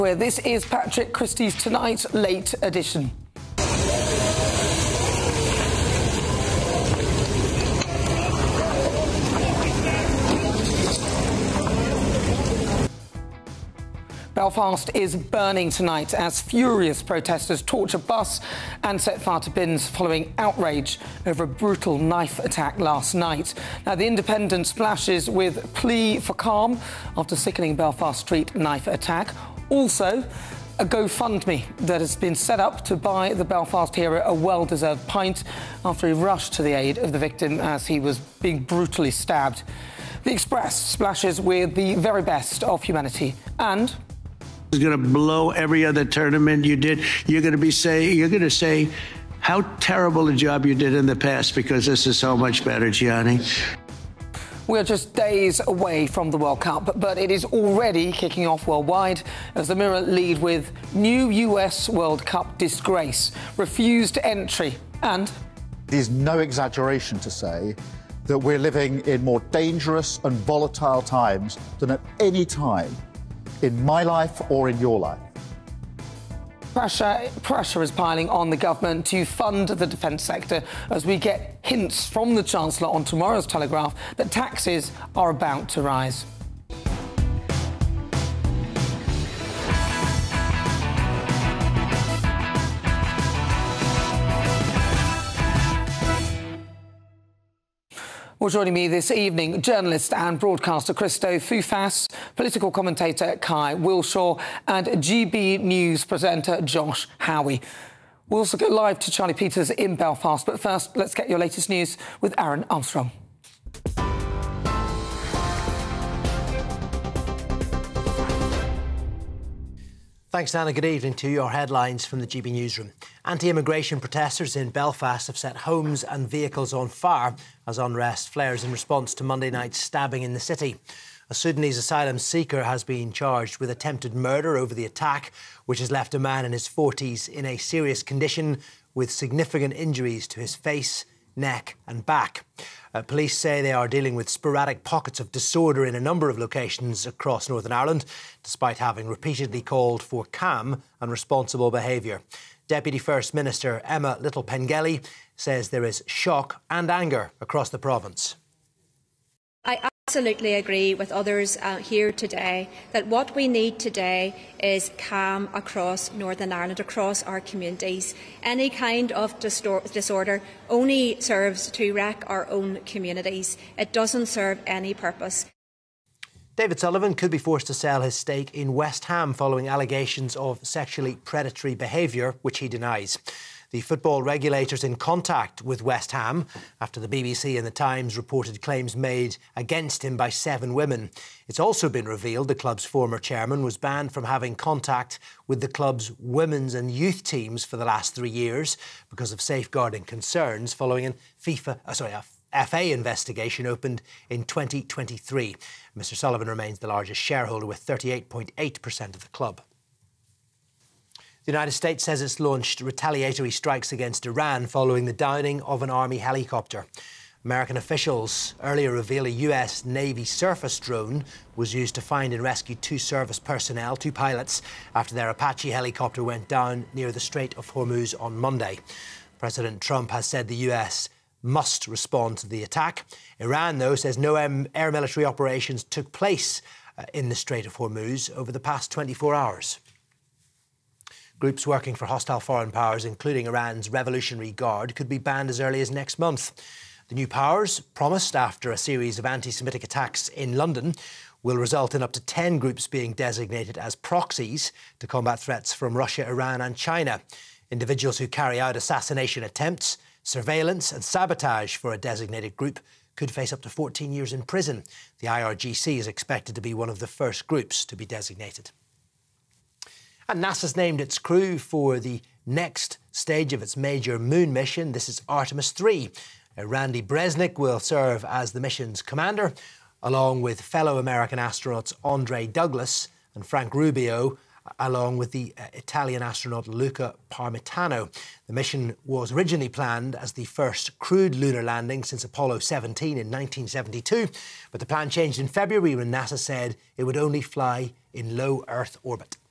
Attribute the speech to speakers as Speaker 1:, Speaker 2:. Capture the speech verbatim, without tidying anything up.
Speaker 1: Where this is Patrick Christie's Tonight Late Edition. Belfast is burning tonight as furious protesters torch a bus and set fire to bins following outrage over a brutal knife attack last night. Now, The Independent splashes with plea for calm after sickening Belfast street knife attack. Also, a GoFundMe that has been set up to buy the Belfast hero a well-deserved pint after he rushed to the aid of the victim as he was being brutally stabbed. The Express splashes with the very best of humanity and...
Speaker 2: is going to blow every other tournament you did. You're going to be say you're going to say how terrible a job you did in the past because this is so much better, Gianni.
Speaker 1: We're just days away from the World Cup, but it is already kicking off worldwide as the Mirror lead with new U S World Cup disgrace, refused entry and...
Speaker 3: It is no exaggeration to say that we're living in more dangerous and volatile times than at any time in my life or in your life.
Speaker 1: Pressure, pressure is piling on the government to fund the defence sector as we get hints from the Chancellor on tomorrow's Telegraph that taxes are about to rise. Well, joining me this evening, journalist and broadcaster Christo Fufas, political commentator Kai Wilshaw and G B News presenter Josh Howie. We'll also go live to Charlie Peters in Belfast, but first, let's get your latest news with Aaron Armstrong.
Speaker 4: Thanks, Anna. Good evening to your headlines from the G B Newsroom. Anti-immigration protesters in Belfast have set homes and vehicles on fire as unrest flares in response to Monday night's stabbing in the city. A Sudanese asylum seeker has been charged with attempted murder over the attack, which has left a man in his forties in a serious condition with significant injuries to his face, neck and back. Uh, police say they are dealing with sporadic pockets of disorder in a number of locations across Northern Ireland, despite having repeatedly called for calm and responsible behaviour. Deputy First Minister Emma Little-Pengelly says there is shock and anger across the province.
Speaker 5: I absolutely agree with others uh, here today that what we need today is calm across Northern Ireland, across our communities. Any kind of disorder only serves to wreck our own communities. It doesn't serve any purpose.
Speaker 4: David Sullivan could be forced to sell his stake in West Ham following allegations of sexually predatory behaviour, which he denies. The football regulator's in contact with West Ham after the B B C and The Times reported claims made against him by seven women. It's also been revealed the club's former chairman was banned from having contact with the club's women's and youth teams for the last three years because of safeguarding concerns following an FIFA, uh, sorry, a F A investigation opened in twenty twenty-three. Mr Sullivan remains the largest shareholder with thirty-eight point eight percent of the club. The United States says it's launched retaliatory strikes against Iran following the downing of an army helicopter. American officials earlier revealed a U S Navy surface drone was used to find and rescue two service personnel, two pilots, after their Apache helicopter went down near the Strait of Hormuz on Monday. President Trump has said the U S must respond to the attack. Iran, though, says no air military operations took place uh, in the Strait of Hormuz over the past twenty-four hours. Groups working for hostile foreign powers, including Iran's Revolutionary Guard, could be banned as early as next month. The new powers, promised after a series of anti-Semitic attacks in London, will result in up to ten groups being designated as proxies to combat threats from Russia, Iran and China. Individuals who carry out assassination attempts, surveillance and sabotage for a designated group could face up to fourteen years in prison. The I R G C is expected to be one of the first groups to be designated. And NASA's named its crew for the next stage of its major moon mission. This is Artemis three. Uh, Randy Bresnik will serve as the mission's commander, along with fellow American astronauts Andre Douglas and Frank Rubio, along with the uh, Italian astronaut Luca Parmitano. The mission was originally planned as the first crewed lunar landing since Apollo seventeen in nineteen seventy-two, but the plan changed in February when NASA said it would only fly in low Earth orbit.